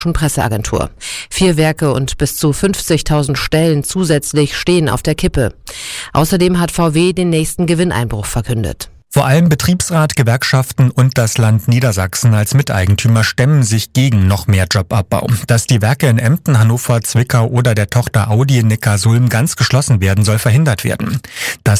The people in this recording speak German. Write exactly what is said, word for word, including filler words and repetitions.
Presseagentur. Vier Werke und bis zu fünfzigtausend Stellen zusätzlich stehen auf der Kippe. Außerdem hat V W den nächsten Gewinneinbruch verkündet. Vor allem Betriebsrat, Gewerkschaften und das Land Niedersachsen als Miteigentümer stemmen sich gegen noch mehr Jobabbau. Dass die Werke in Emden, Hannover, Zwickau oder der Tochter Audi in Neckarsulm ganz geschlossen werden, soll verhindert werden. Das